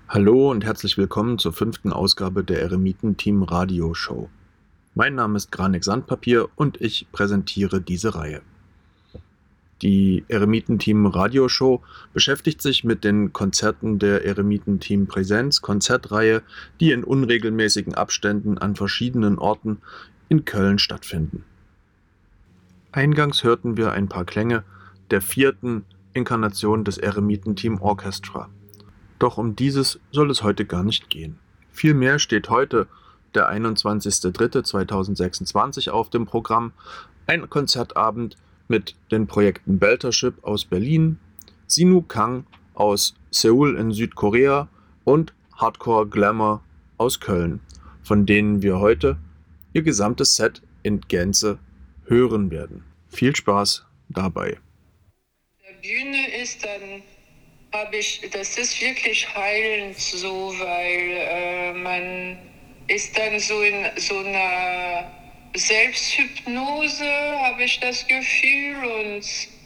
Hallo und herzlich willkommen zur 5. Ausgabe der Eremitenteam Radio Show. Mein Name ist Granik Sandpapier und ich präsentiere diese Reihe. Die Eremitenteam Radio Show beschäftigt sich mit den Konzerten der Eremitenteam Präsenz Konzertreihe, die in unregelmäßigen Abständen an verschiedenen Orten in Köln stattfinden. Eingangs hörten wir ein paar Klänge der 4. Inkarnation des Eremitenteam Orchestra. Doch um dieses soll es heute gar nicht gehen. Vielmehr steht heute, der 21.03.2026, auf dem Programm, ein Konzertabend mit den Projekten Beltership aus Berlin, Sinu Kang aus Seoul in Südkorea und Hardcore Glamour aus Köln, von denen wir heute ihr gesamtes Set in Gänze hören werden. Viel Spaß dabei. Der Bühne ist dann das ist wirklich heilend so, weil man ist dann so in so einer Selbsthypnose, habe ich das Gefühl, und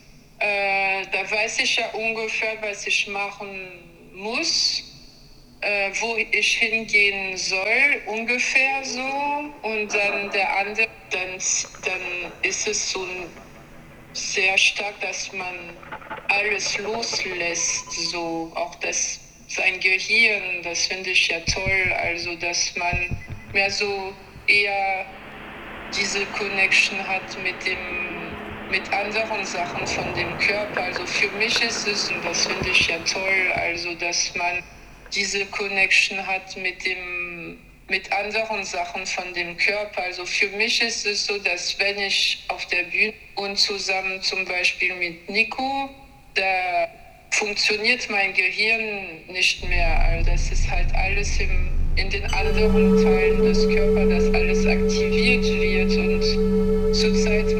da weiß ich ja ungefähr, was ich machen muss, wo ich hingehen soll, ungefähr so, und dann der andere, dann ist es so sehr stark, dass man alles loslässt, so auch sein Gehirn, das finde ich ja toll, also dass man mehr so eher diese Connection hat mit anderen Sachen von dem Körper. Also für mich ist es, und das finde ich ja toll, also dass man diese Connection hat mit anderen Sachen von dem Körper. Also für mich ist es so, dass wenn ich auf der Bühne und zusammen zum Beispiel mit Nico, da funktioniert mein Gehirn nicht mehr. Also das ist halt alles in den anderen Teilen des Körpers, dass alles aktiviert wird. Und zurzeit